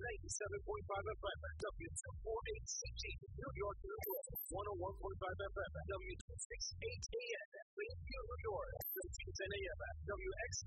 97.5 FM, W248CT, New York, New York, 101.5 FM, W268 AM, Greenview, New York, 1310 AM, WX